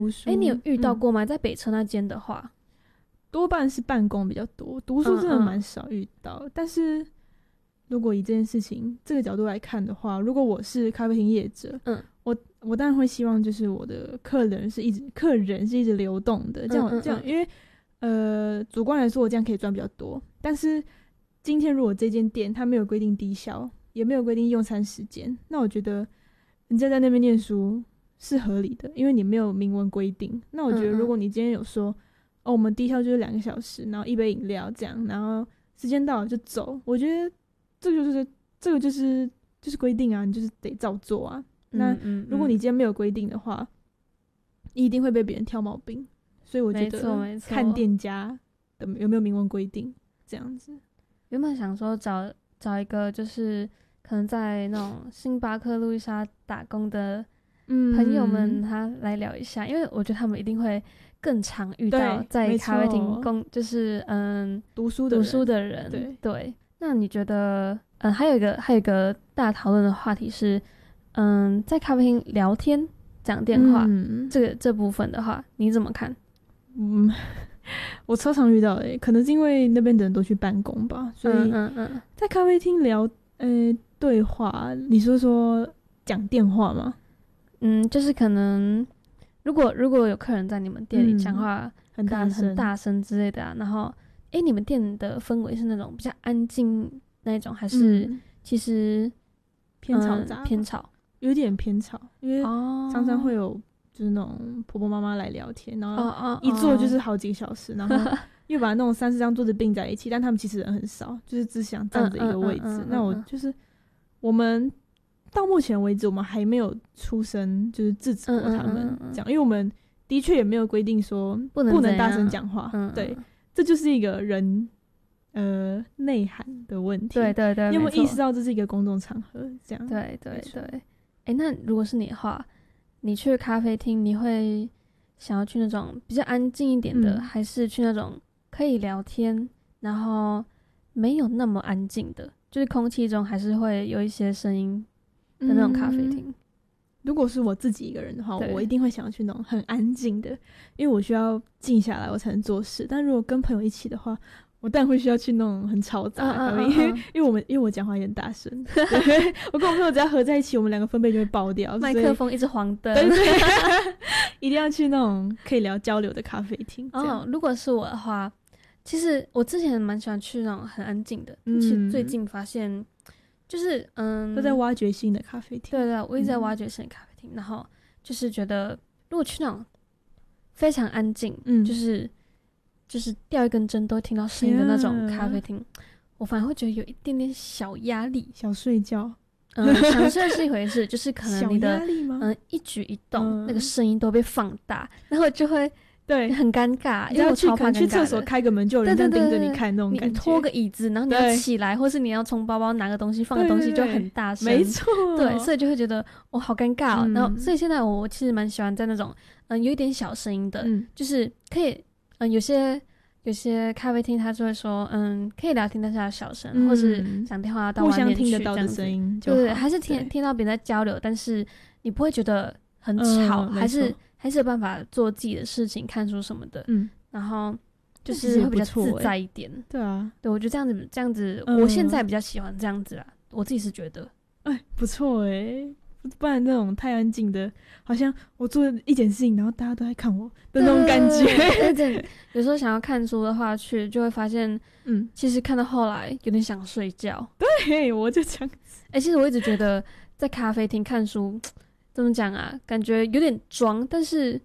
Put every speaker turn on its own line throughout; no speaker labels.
你有遇到过吗？在北车那间的话，
多半是办公比较多，读书真的蛮少遇到。但是如果以这件事情这个角度来看的话，如果我是咖啡厅业者，我当然会希望就是我的客人是一直流动的，这样，因为主观来说我这样可以赚比较多。但是今天如果这间店它没有规定低消，也没有规定用餐时间，那我觉得人家在那边念书是合理的，因为你没有明文规定。那我觉得如果你今天有说我们低消就是2个小时，然后1杯饮料这样，然后时间到了就走，我觉得这个就是规定啊，你就是得照做啊。那如果你今天没有规定的话，你一定会被别人挑毛病。所以我觉得看店家的有没有明文规定这样子。
原本想说找一个就是可能在那种星巴克路易莎打工的朋友们他来聊一下，因为我觉得他们一定会更常遇到在咖啡厅就是
读书的人。
对。那你觉得还有一个大讨论的话题是在咖啡厅聊天讲电话这部分的话你怎么看？
我超常遇到可能是因为那边的人都去办公吧，所以在咖啡厅聊对话，你说讲电话吗？
就是可能如果有客人在你们店里讲话很大声之类的啊，然后你们店的氛围是那种比较安静那种，还是其实
偏嘈杂？
偏吵，
有点偏吵，因为常常会有就是那种婆婆妈妈来聊天，然后一坐就是好几个小时，然后又把那种3-4张桌子并在一起，但他们其实人很少，就是只想站着一个位置。那我们到目前为止我们还没有出声就是制止过他们讲，因为我们的确也没有规定说不能大声讲话。对，这就是一个人内涵的问题。
对，
你有没有意识到这是一个公众场合？这样
对。那如果是你的话，你去咖啡厅你会想要去那种比较安静一点的，还是去那种可以聊天然后没有那么安静的，就是空气中还是会有一些声音的那种咖啡厅？
如果是我自己一个人的话，我一定会想要去那种很安静的，因为我需要静下来我才能做事。但如果跟朋友一起的话，我当然会需要去那种很嘈杂的咖啡厅，因为我讲话有点大声。对，我跟我朋友只要合在一起，我们2个分贝就会爆掉，
麦克风一直黄灯。
对，一定要去那种可以交流的咖啡厅。
如果是我的话，其实我之前蛮喜欢去那种很安静的，其实最近发现就是
都在挖掘新的咖啡厅。
对，我一直在挖掘新的咖啡厅，然后就是觉得如果去那种非常安静，就是掉一根针都会听到声音的那种咖啡厅，我反而会觉得有一点点小压力。
小睡觉，
想睡是一回事，就是可能你的一举一动那个声音都被放大，然后就会很尴尬，因为我超怕尴尬的。
去厕所开个门就有人这样盯着你看那种感觉。
你拖个椅子，然后你要起来，或是你要从包包拿个东西放个东西，就很大声。
没错，
对，所以就会觉得好尴尬然后所以现在我其实蛮喜欢在那种有一点小声音的，就是可以有些咖啡厅他就会说可以聊天但是要小声，或是讲电话到外面去，
互相听得到的声音就好。
对，还是听到别人在交流，但是你不会觉得很吵，还是有办法做自己的事情，看书什么的。然后就是会比较自在一点。
对啊，
对，我觉得这样子我现在比较喜欢这样子啦，我自己是觉得
不错不然那种太安静的，好像我做一件事情然后大家都在看我的那种感觉。
有时候想要看书的话去就会发现其实看到后来有点想睡觉。
对，我就这样子。
其实我一直觉得在咖啡厅看书怎么讲啊，感觉有点装，但是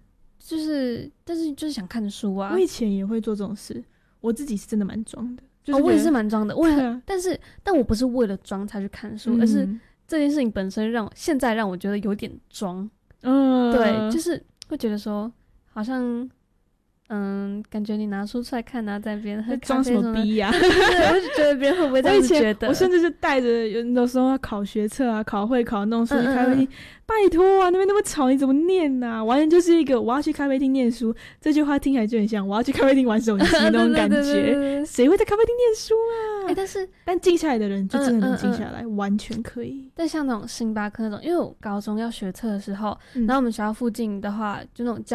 就是想看书啊。
我以前也会做这种事，我自己是真的蛮装的。
我也是蛮装的，但我不是为了装才去看书，而是这件事情本身现在让我觉得有点装。对，就是会觉得说好像感觉你拿书出来看啊，在别人喝咖啡
装什么逼呀？
对，我就觉得别人会不会这样觉得？
我甚至就带着有时候要考学测啊、考会考那种书去咖啡厅，拜托啊，那边那么吵，你怎么念啊？完全就是一个我要去咖啡厅念书，这句话听起来就很像我要去咖啡厅玩手机那种感觉。谁会在咖啡厅念书啊？ 但静下来的人就真的能静下来，完全可以。
但像那种星巴克那种，因为我高中要学测的时候，然后我们学校附近的话，就那种